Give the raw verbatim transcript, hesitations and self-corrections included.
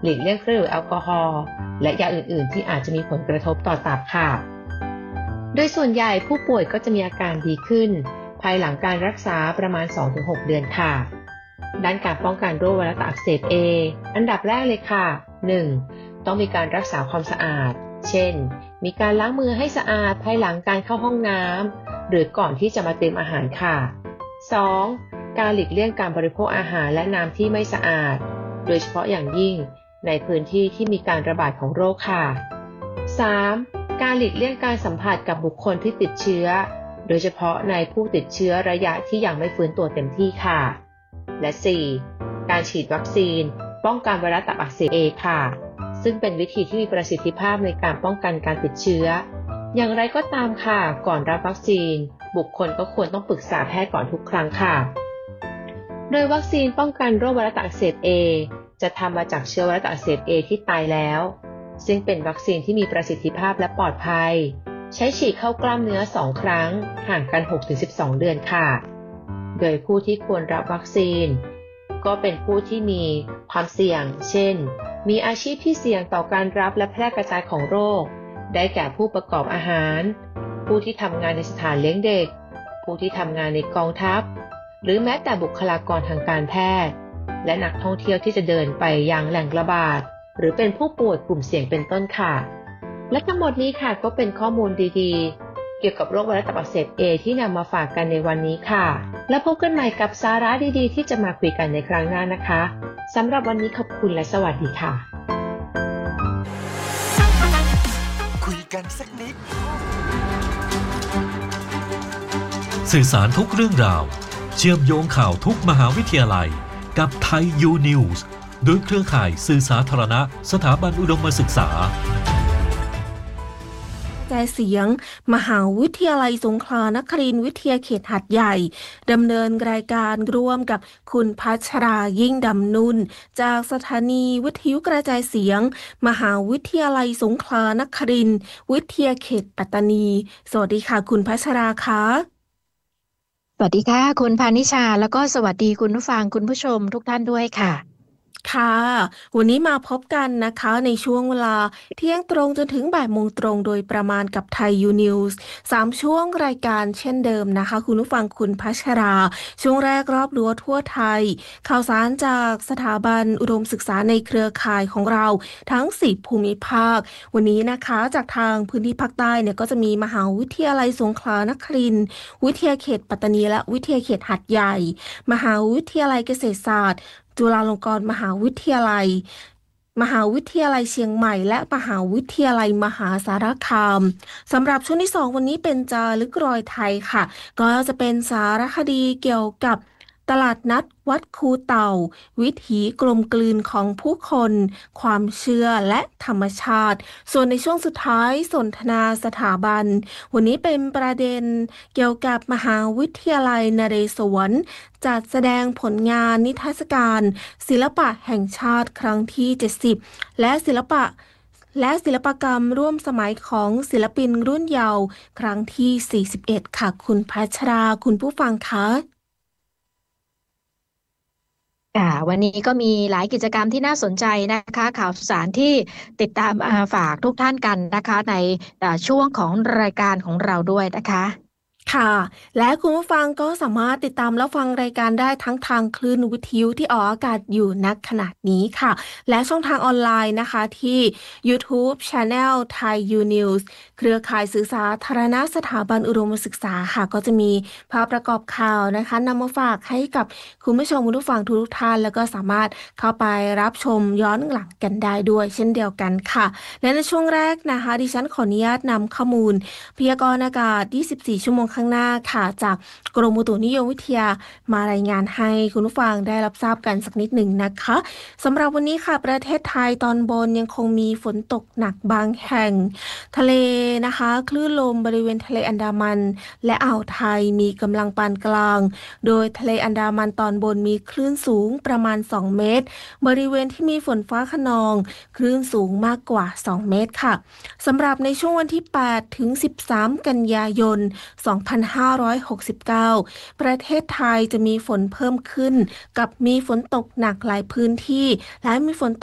หลีกเลี่ยงเครื่องดื่มแอลกอฮอล์และยาอื่นๆที่อาจจะมีผลกระทบต่อตับค่ะโดยส่วนใหญ่ผู้ป่วยก็จะมีอาการดีขึ้นภายหลังการรักษาประมาณ สองถึงหก เดือนค่ะด้านการป้องกันโรคไวรัสตับอักเสบ A อันดับแรกเลยค่ะ หนึ่ง ต้องมีการรักษาความสะอาดเช่นมีการล้างมือให้สะอาดภายหลังการเข้าห้องน้ำหรือก่อนที่จะมาเตรียมอาหารค่ะ สอง การหลีกเลี่ยงการบริโภคอาหารและน้ำที่ไม่สะอาดโดยเฉพาะอย่างยิ่งในพื้นที่ที่มีการระบาดของโรคค่ะ สาม การหลีกเลี่ยงการสัมผัสกับบุคคลที่ติดเชื้อโดยเฉพาะในผู้ติดเชื้อระยะที่ยังไม่ฟื้นตัวเต็มที่ค่ะและ สี่ การฉีดวัคซีนป้องกันไวรัสตับอักเสบ A ค่ะซึ่งเป็นวิธีที่มีประสิทธิภาพในการป้องกันการติดเชื้ออย่างไรก็ตามค่ะก่อนรับวัคซีนบุคคลก็ควรต้องปรึกษาแพทย์ก่อนทุกครั้งค่ะโดยวัคซีนป้องกันโรคไวรัสตับอักเสบ A จะทำมาจากเชื้อไวรัสตับอักเสบ A ที่ตายแล้วซึ่งเป็นวัคซีนที่มีประสิทธิภาพและปลอดภัยใช้ฉีดเข้ากล้ามเนื้อสองครั้งห่างกัน หกถึงสิบสอง เดือนค่ะโดยผู้ที่ควรรับวัคซีนก็เป็นผู้ที่มีความเสี่ยงเช่นมีอาชีพที่เสี่ยงต่อการรับและแพร่กระจายของโรคได้แก่ผู้ประกอบอาหารผู้ที่ทำงานในสถานเลี้ยงเด็กผู้ที่ทำงานในกองทัพหรือแม้แต่บุคลากรทางการแพทย์และนักท่องเที่ยวที่จะเดินไปยังแหล่งระบาดหรือเป็นผู้ป่วยกลุ่มเสี่ยงเป็นต้นค่ะและทั้งหมดนี้ค่ะก็เป็นข้อมูลดีๆเกี่ยวกับโรคไวรัสตับอักเสบ A ที่นำมาฝากกันในวันนี้ค่ะและพบกันใหม่กับสาระดีๆที่จะมาคุยกันในครั้งหน้านะคะสำหรับวันนี้ขอบคุณและสวัสดีค่ะคุยกันสักนิดสื่อสารทุกเรื่องราวเชื่อมโยงข่าวทุกมหาวิทยาลัยกับไทย ยู นิวส์ โดยเครือข่ายสื่อสาธารณะสถาบันอุดมศึกษากระจายเสียงมหาวิทยาลัยสงขลานครินทร์วิทยาเขตหาดใหญ่ดำเนินรายการร่วมกับคุณพัชรายิ่งดำนุนจากสถานีวิทยุกระจายเสียงมหาวิทยาลัยสงขลานครินทร์วิทยาเขตปัตตานีสวัสดีค่ะคุณพัชราคะสวัสดีค่ะคุณพานิชาแล้วก็สวัสดีคุณผู้ฟังคุณผู้ชมทุกท่านด้วยค่ะค่ะวันนี้มาพบกันนะคะในช่วงเวลาเที่ยงตรงจนถึงบ่ายโมงตรงโดยประมาณกับไทยยูนิวส์สามช่วงรายการเช่นเดิมนะคะคุณผู้ฟังคุณพัชราช่วงแรกรอบรั้วทั่วไทยข่าวสารจากสถาบันอุดมศึกษาในเครือข่ายของเราทั้งสี่ภูมิภาควันนี้นะคะจากทางพื้นที่ภาคใต้เนี่ยก็จะมีมหาวิทยาลัยสงขลานครินทร์วิทยาเขตปัตตานีและวิทยาเขตหาดใหญ่มหาวิทยาลัยเกษตรศาสตร์จุฬาลงกรณ์มหาวิทยาลัยมหาวิทยาลัยเชียงใหม่และมหาวิทยาลัยมหาสารคามสำหรับช่วงที่สองวันนี้เป็นจารึกรอยไทยค่ะก็จะเป็นสารคดีเกี่ยวกับตลาดนัดวัดคูเต่าวิถีกลมกลืนของผู้คนความเชื่อและธรรมชาติส่วนในช่วงสุดท้ายสนทนาสถาบันวันนี้เป็นประเด็นเกี่ยวกับมหาวิทยาลัยนเรศวรจัดแสดงผลงานนิทรรศการศิลปะแห่งชาติครั้งที่เจ็ดสิบและศิลปะและศิลปกรรมร่วมสมัยของศิลปินรุ่นเยาว์ครั้งที่สี่สิบเอ็ดค่ะคุณพัชราคุณผู้ฟังคะค่ะวันนี้ก็มีหลายกิจกรรมที่น่าสนใจนะคะข่าวสารที่ติดตามฝากทุกท่านกันนะคะในช่วงของรายการของเราด้วยนะคะค่ะและคุณผู้ฟังก็สามารถติดตามรับฟังรายการได้ทั้งทางคลื่นวิทยุที่ออกอากาศอยู่ณขณะนี้ค่ะและช่องทางออนไลน์นะคะที่ YouTube Channel Thai U News เครือข่ายสื่อสาธารณะสถาบันอุดมศึกษาค่ะก็จะมีภาพประกอบข่าวนะคะนำมาฝากให้กับคุณผู้ชมคุณผู้ฟังทุกท่านแล้วก็สามารถเข้าไปรับชมย้อนหลังกันได้ด้วยเช่นเดียวกันค่ะและในช่วงแรกนะคะดิฉันขออนุญาตนำข้อมูลพยากรณ์อากาศยี่สิบสี่ชั่วโมงข้างหน้าค่ะจากกรมอุตุนิยมวิทยามารายงานให้คุณผู้ฟังได้รับทราบกันสักนิดหนึ่งนะคะสำหรับวันนี้ค่ะประเทศไทยตอนบนยังคงมีฝนตกหนักบางแห่งทะเลนะคะคลื่นลมบริเวณทะเลอันดามันและอ่าวไทยมีกำลังปานกลางโดยทะเลอันดามันตอนบนมีคลื่นสูงประมาณสองเมตรบริเวณที่มีฝนฟ้าคะนองคลื่นสูงมากกว่าสองเมตรค่ะสำหรับในช่วงวันที่แปดถึงสิบสามกันยายนสองพันห้าร้อยหกสิบเก้าประเทศไทยจะมีฝนเพิ่มขึ้นกับมีฝนตกหนักหลายพื้นที่และมีฝน